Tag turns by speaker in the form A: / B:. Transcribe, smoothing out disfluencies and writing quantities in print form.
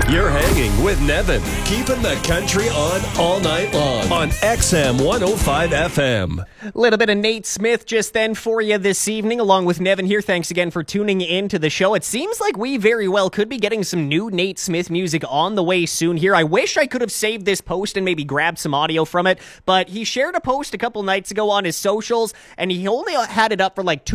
A: You're hanging with Nevin, keeping the country on all night long on XM 105 FM.
B: A little bit of Nate Smith just then for you this evening, along with Nevin here. Thanks again for tuning in to the show. It seems like we very well could be getting some new Nate Smith music on the way soon here. I wish I could have saved this post and maybe grabbed some audio from it, but he shared a post a couple nights ago on his socials, and he only had it up for like 2